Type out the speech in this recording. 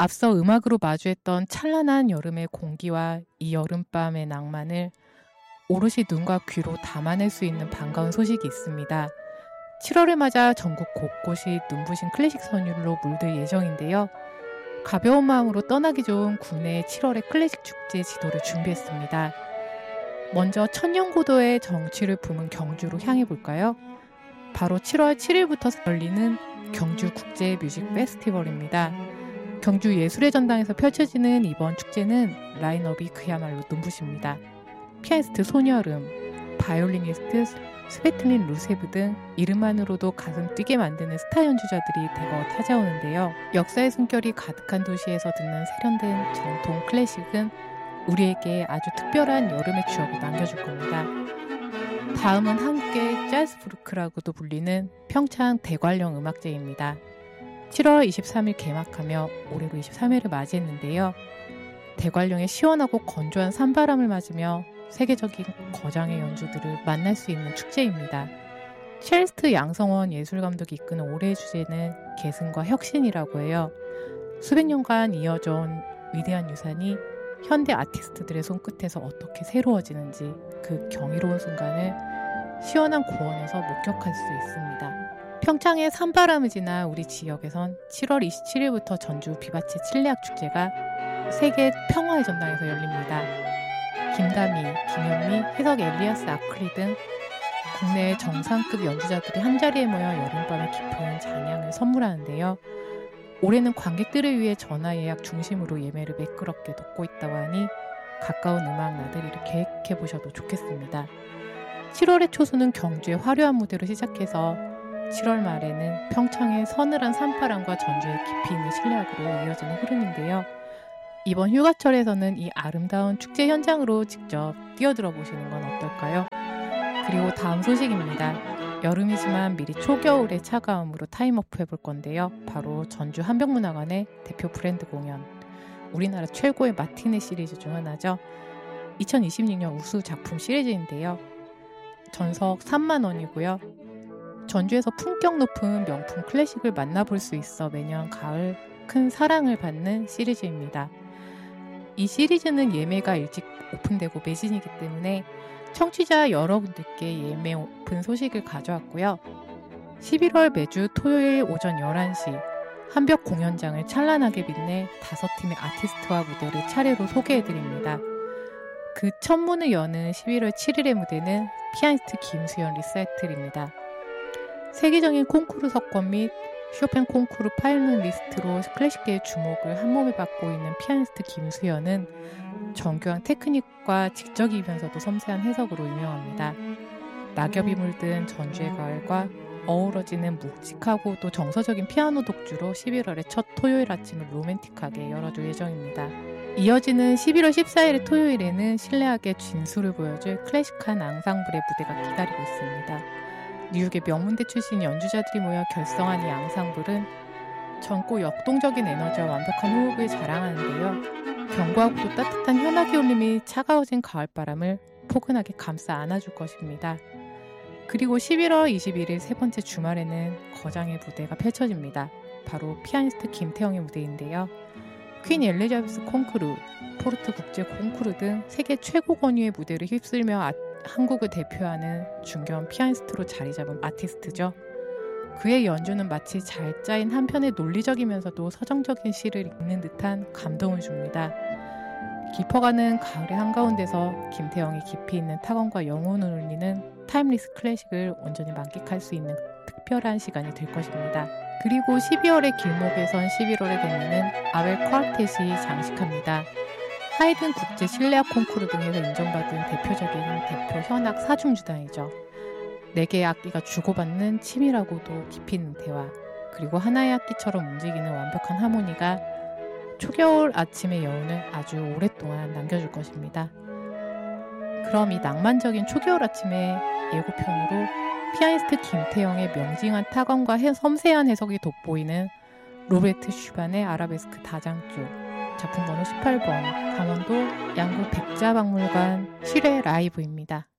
앞서 음악으로 마주했던 찬란한 여름의 공기와 이 여름밤의 낭만을 오롯이 눈과 귀로 담아낼 수 있는 반가운 소식이 있습니다. 7월을 맞아 전국 곳곳이 눈부신 클래식 선율로 물들 예정인데요. 가벼운 마음으로 떠나기 좋은 국내의 7월의 클래식 축제 지도를 준비했습니다. 먼저 천년고도의 정취를 품은 경주로 향해 볼까요? 바로 7월 7일부터 열리는 경주 국제 뮤직 페스티벌입니다. 경주 예술의 전당에서 펼쳐지는 이번 축제는 라인업이 그야말로 눈부십니다. 피아니스트 손여름, 바이올리니스트 스베틀린 루세브 등 이름만으로도 가슴 뛰게 만드는 스타 연주자들이 대거 찾아오는데요. 역사의 숨결이 가득한 도시에서 듣는 세련된 정통 클래식은 우리에게 아주 특별한 여름의 추억을 남겨줄 겁니다. 다음은 한국의 재즈푸르크라고도 불리는 평창 대관령 음악제입니다. 7월 23일 개막하며 올해로 23회를 맞이했는데요. 대관령의 시원하고 건조한 산바람을 맞으며 세계적인 거장의 연주들을 만날 수 있는 축제입니다. 첼스트 양성원 예술감독이 이끄는 올해의 주제는 계승과 혁신이라고 해요. 수백 년간 이어져 온 위대한 유산이 현대 아티스트들의 손끝에서 어떻게 새로워지는지 그 경이로운 순간을 시원한 고원에서 목격할 수 있습니다. 평창의 산바람을 지나 우리 지역에선 7월 27일부터 전주 비바체 칠레악 축제가 세계 평화의 전당에서 열립니다. 김다미, 김현미, 해석 엘리아스 아클리 등 국내의 정상급 연주자들이 한자리에 모여 여름밤의 깊은 잔향을 선물하는데요. 올해는 관객들을 위해 전화 예약 중심으로 예매를 매끄럽게 돕고 있다고 하니 가까운 음악 나들이를 계획해보셔도 좋겠습니다. 7월의 초수는 경주의 화려한 무대로 시작해서 7월 말에는 평창의 서늘한 산바람과 전주의 깊이 있는 실내악으로 이어지는 흐름인데요. 이번 휴가철에서는 이 아름다운 축제 현장으로 직접 뛰어들어 보시는 건 어떨까요? 그리고 다음 소식입니다. 여름이지만 미리 초겨울의 차가움으로 타임오프 해볼 건데요. 바로 전주 한벽문화관의 대표 브랜드 공연, 우리나라 최고의 마티네 시리즈 중 하나죠. 2026년 우수 작품 시리즈인데요. 전석 3만 원이고요. 전주에서 품격 높은 명품 클래식을 만나볼 수 있어 매년 가을 큰 사랑을 받는 시리즈입니다. 이 시리즈는 예매가 일찍 오픈되고 매진이기 때문에 청취자 여러분들께 예매 오픈 소식을 가져왔고요. 11월 매주 토요일 오전 11시 한벽 공연장을 찬란하게 빛내 5팀의 아티스트와 무대를 차례로 소개해드립니다. 그 첫 문을 여는 11월 7일의 무대는 피아니스트 김수현 리사이틀입니다. 세계적인 콩쿠르 석권 및 쇼팽 콩쿠르 파이널리스트로 클래식계의 주목을 한몸에 받고 있는 피아니스트 김수현은 정교한 테크닉과 직접이면서도 섬세한 해석으로 유명합니다. 낙엽이 물든 전주의 가을과 어우러지는 묵직하고 또 정서적인 피아노 독주로 11월의 첫 토요일 아침을 로맨틱하게 열어줄 예정입니다. 이어지는 11월 14일의 토요일에는 실내악의 진수를 보여줄 클래식한 앙상블의 무대가 기다리고 있습니다. 뉴욕의 명문대 출신 연주자들이 모여 결성한 이 앙상블은 젊고 역동적인 에너지와 완벽한 호흡을 자랑하는데요. 견고하고 또 따뜻한 현악의 울림이 차가워진 가을바람을 포근하게 감싸 안아줄 것입니다. 그리고 11월 21일 세 번째 주말에는 거장의 무대가 펼쳐집니다. 바로 피아니스트 김태형의 무대인데요. 퀸 엘리자베스 콩쿠르, 포르투 국제 콩쿠르 등 세계 최고 권위의 무대를 휩쓸며 한국을 대표하는 중견 피아니스트로 자리 잡은 아티스트죠. 그의 연주는 마치 잘 짜인 한편의 논리적이면서도 서정적인 시를 읽는 듯한 감동을 줍니다. 깊어가는 가을의 한가운데서 김태형의 깊이 있는 타건과 영혼을 울리는 타임리스 클래식을 온전히 만끽할 수 있는 특별한 시간이 될 것입니다. 그리고 12월의 길목에선 11월의 대미는 아벨 쿼르텟이 장식합니다. 하이든 국제 실내악 콩쿠르 등에서 인정받은 대표 현악 사중주단이죠. 4개의 악기가 주고받는 치밀하고도 깊이 있는 대화, 그리고 하나의 악기처럼 움직이는 완벽한 하모니가 초겨울 아침의 여운을 아주 오랫동안 남겨줄 것입니다. 그럼 이 낭만적인 초겨울 아침의 예고편으로 피아니스트 김태형의 명징한 타건과 섬세한 해석이 돋보이는 로베르트 슈반의 아라베스크 다장조, 작품 번호 18번, 강원도 양구 백자박물관 실외 라이브입니다.